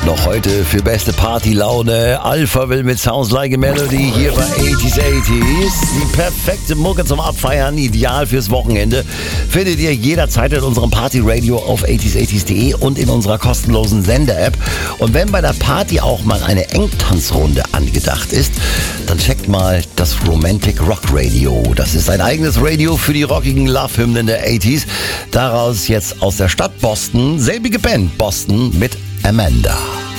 noch heute für beste Partylaune. Alpha will mit Sounds Like a Melody hier bei 80s. Die perfekte Mucke zum Abfeiern, ideal fürs Wochenende. Findet ihr jederzeit in unserem Partyradio auf 80s80s.de und in unserer kostenlosen Sender-App. Und wenn bei der Party auch mal eine Engtanzrunde angedacht ist, dann checkt mal das Romantic Rock Radio. Das ist ein eigenes Radio für die rockigen Love-Hymnen der 80s. Daraus jetzt aus der Stadt Boston, selbige Band Boston mit Amanda.